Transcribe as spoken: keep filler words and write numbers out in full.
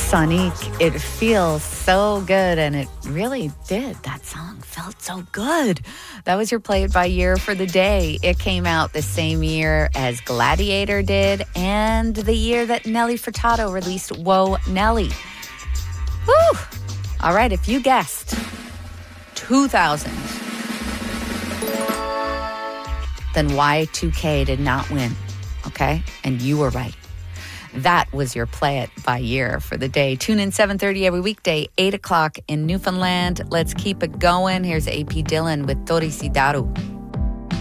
Sonique, it feels so good, and it really did. That song felt so good. That was your Play It By Year for the day. It came out the same year as Gladiator did, and the year that Nelly Furtado released Whoa Nelly. Woo! All right, if you guessed two thousand, then Y two K did not win, okay? And you were right. That was your Play It By Year for the day. Tune in seven thirty every weekday, eight o'clock in Newfoundland. Let's keep it going. Here's A P Dillon with Tori Sidaru.